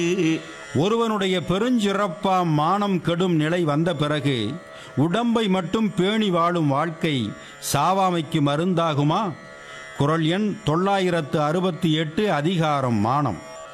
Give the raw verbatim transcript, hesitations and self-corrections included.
ஒருவனுடைய பெருஞ்சிறப்பாம் மானம் கெடும் நிலை வந்த பிறகு உடம்பை மட்டும் பேணி வாழும் வாழ்க்கை சாவாமைக்கு மருந்தாகுமா? குறள் எண் தொள்ளாயிரத்து அறுபத்தி எட்டு, அதிகாரம் மானம்.